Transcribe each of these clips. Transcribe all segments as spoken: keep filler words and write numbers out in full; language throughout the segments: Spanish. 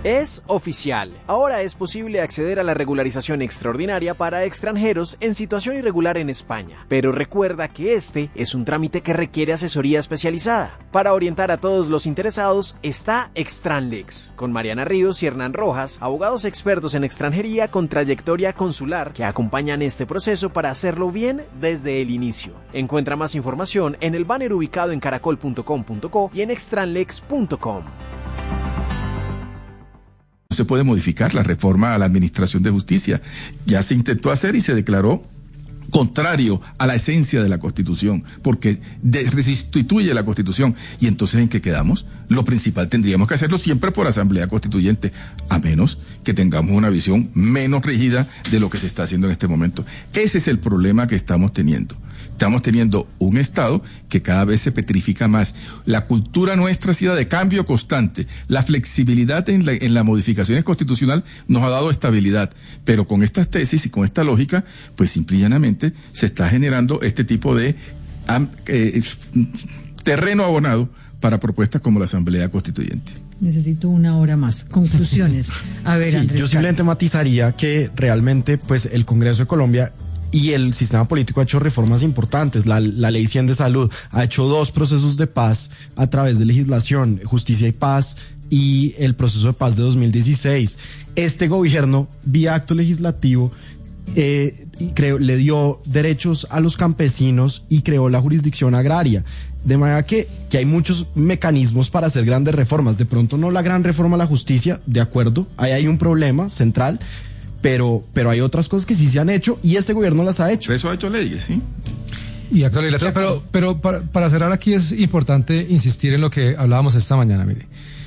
Es oficial. Ahora es posible acceder a la regularización extraordinaria para extranjeros en situación irregular en España. Pero recuerda que este es un trámite que requiere asesoría especializada. Para orientar a todos los interesados está Extranlex, con Mariana Ríos y Hernán Rojas, abogados expertos en extranjería con trayectoria consular que acompañan este proceso para hacerlo bien desde el inicio. Encuentra más información en el banner ubicado en caracol punto com punto co y en extranlex punto com. Se puede modificar la reforma a la Administración de Justicia. Ya se intentó hacer y se declaró contrario a la esencia de la Constitución, porque restituye la Constitución. Y entonces, ¿en qué quedamos? Lo principal tendríamos que hacerlo siempre por Asamblea Constituyente, a menos que tengamos una visión menos rígida de lo que se está haciendo en este momento. Ese es el problema que estamos teniendo. Estamos teniendo un Estado que cada vez se petrifica más. La cultura nuestra ha sido de cambio constante. La flexibilidad en la, en las modificaciones constitucionales nos ha dado estabilidad. Pero con estas tesis y con esta lógica, pues simple y llanamente se está generando este tipo de eh, terreno abonado para propuestas como la Asamblea Constituyente. Necesito una hora más. Conclusiones. A ver, sí, Andrés. Yo simplemente matizaría que realmente, pues, el Congreso de Colombia y el sistema político ha hecho reformas importantes. La, la ley cien de salud ha hecho dos procesos de paz a través de legislación, justicia y paz, y el proceso de paz de dos mil dieciséis. Este gobierno, vía acto legislativo, eh, creo, le dio derechos a los campesinos y creó la jurisdicción agraria. De manera que, que hay muchos mecanismos para hacer grandes reformas. De pronto no la gran reforma a la justicia, de acuerdo, ahí hay un problema central, pero pero hay otras cosas que sí se han hecho y este gobierno las ha hecho. Eso ha hecho leyes, ¿sí? Y actualidad, pero, pero para, para cerrar aquí es importante insistir en lo que hablábamos esta mañana, mire.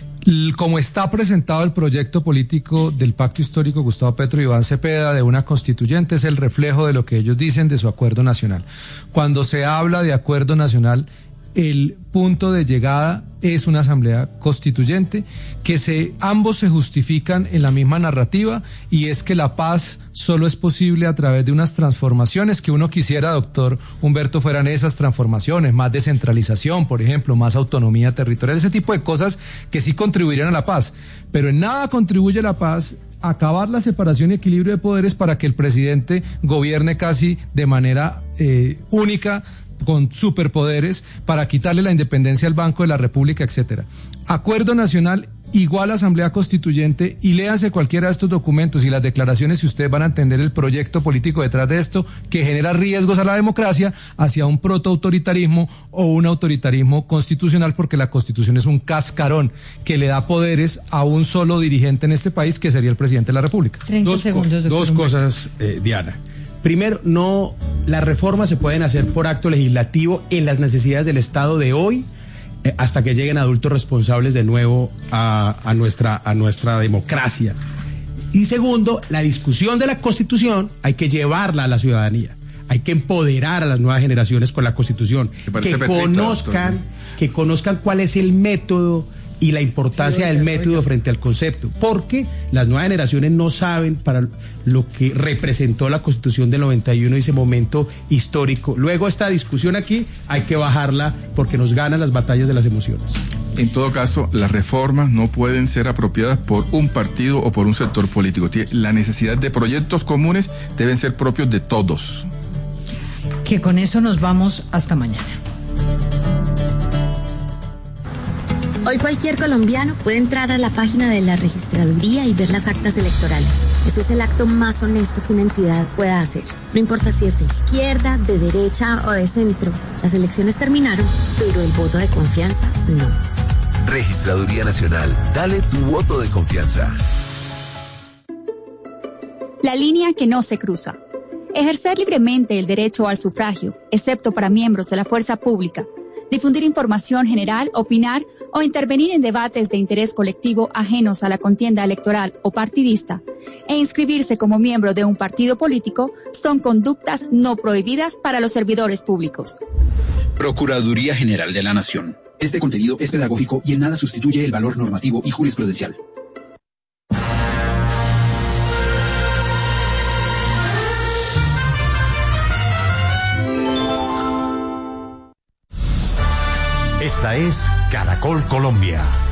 Como está presentado el proyecto político del Pacto Histórico Gustavo Petro y Iván Cepeda de una constituyente, es el reflejo de lo que ellos dicen de su acuerdo nacional. Cuando se habla de acuerdo nacional, el punto de llegada es una asamblea constituyente, que se, ambos se justifican en la misma narrativa, y es que la paz solo es posible a través de unas transformaciones que uno quisiera, doctor Humberto, fueran esas transformaciones, más descentralización, por ejemplo, más autonomía territorial, ese tipo de cosas que sí contribuirían a la paz, pero en nada contribuye a la paz acabar la separación y equilibrio de poderes para que el presidente gobierne casi de manera eh, única, con superpoderes, para quitarle la independencia al Banco de la República, etcétera. Acuerdo nacional igual a Asamblea Constituyente, y léanse cualquiera de estos documentos y las declaraciones y ustedes van a entender el proyecto político detrás de esto, que genera riesgos a la democracia hacia un protoautoritarismo o un autoritarismo constitucional, porque la Constitución es un cascarón que le da poderes a un solo dirigente en este país, que sería el presidente de la República. treinta Dos, segundos, doctor dos Humberto. cosas, eh, Diana. Primero, no, las reformas se pueden hacer por acto legislativo en las necesidades del Estado de hoy, eh, hasta que lleguen adultos responsables de nuevo a, a, nuestra, a nuestra democracia. Y segundo, la discusión de la Constitución hay que llevarla a la ciudadanía. Hay que empoderar a las nuevas generaciones con la Constitución, que perfecto, conozcan, doctor. que conozcan cuál es el método y la importancia del método frente al concepto, porque las nuevas generaciones no saben para lo que representó la Constitución del noventa y uno, ese momento histórico. Luego esta discusión aquí hay que bajarla, porque nos ganan las batallas de las emociones. En todo caso, las reformas no pueden ser apropiadas por un partido o por un sector político. La necesidad de proyectos comunes deben ser propios de todos. Que con eso nos vamos hasta mañana. Hoy cualquier colombiano puede entrar a la página de la registraduría y ver las actas electorales. Eso es el acto más honesto que una entidad pueda hacer. No importa si es de izquierda, de derecha o de centro. Las elecciones terminaron, pero el voto de confianza no. Registraduría Nacional. Dale tu voto de confianza. La línea que no se cruza. Ejercer libremente el derecho al sufragio, excepto para miembros de la fuerza pública. Difundir información general, opinar o intervenir en debates de interés colectivo ajenos a la contienda electoral o partidista, e inscribirse como miembro de un partido político son conductas no prohibidas para los servidores públicos. Procuraduría General de la Nación. Este contenido es pedagógico y en nada sustituye el valor normativo y jurisprudencial. Esta es Caracol Colombia.